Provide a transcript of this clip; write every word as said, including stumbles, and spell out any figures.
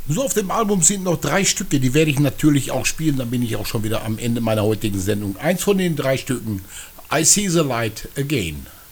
So, auf dem Album sind noch drei Stücke, die werde ich natürlich auch spielen, dann bin ich auch schon wieder am Ende meiner heutigen Sendung. Eins von den drei Stücken, I See the Light Again.